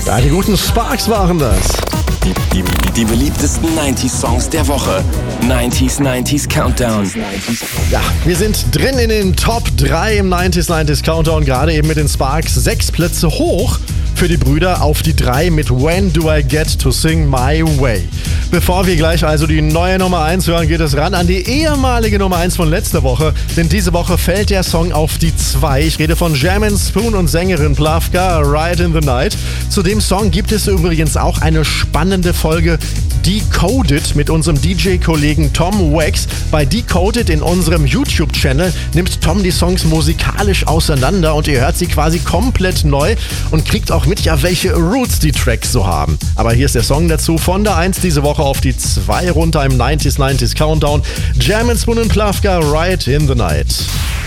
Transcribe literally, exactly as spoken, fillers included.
Ja, die guten Sparks waren das. Die, die, die beliebtesten neunzig-Songs der Woche. neunzig neunzig Countdown. Ja, wir sind drin in den Top drei im neunzig neunzig Countdown, gerade eben mit den Sparks. Sechs Plätze hoch für die Brüder auf die drei mit When Do I Get to Sing My Way. Bevor wir gleich also die neue Nummer eins hören, geht es ran an die ehemalige Nummer eins von letzter Woche. Denn diese Woche fällt der Song auf die zwei. Ich rede von Jammin' Spoon und Sängerin Plavka, Ride in the Night. Zu dem Song gibt es übrigens auch eine spannende Folge Decoded mit unserem D J-Kollegen Tom Wax. Bei Decoded in unserem YouTube-Channel nimmt Tom die Songs musikalisch auseinander und ihr hört sie quasi komplett neu und kriegt auch mit, ja, welche Roots die Tracks so haben. Aber hier ist der Song dazu von der eins diese Woche auf die zwei runter im neunzig neunzig Countdown. Jammin' Spoon und Plavka, Ride in the Night.